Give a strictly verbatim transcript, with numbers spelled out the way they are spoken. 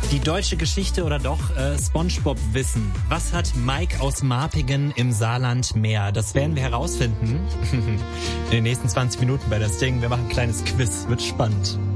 Die deutsche Geschichte oder doch äh, SpongeBob-Wissen. Was hat Mike aus Marpingen im Saarland mehr? Das werden wir herausfinden in den nächsten zwanzig Minuten bei das Ding. Wir machen ein kleines Quiz. Wird spannend.